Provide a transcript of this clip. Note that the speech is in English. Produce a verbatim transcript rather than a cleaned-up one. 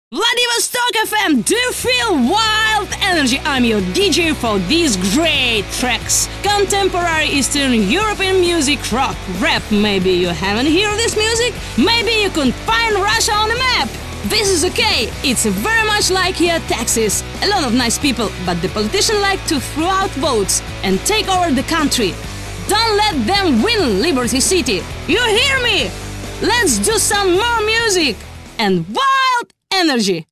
Vladivostok F M, do you feel wild energy? I'm your D J for these great tracks. Contemporary Eastern European music, rock, rap. Maybe you haven't heard this music? Maybe you couldn't find Russia on the map? This is okay. It's very much like here Texas. A lot of nice people, but the politicians like to throw out votes and take over the country. Don't let them win Liberty City. You hear me? Let's do some more music and wild energy.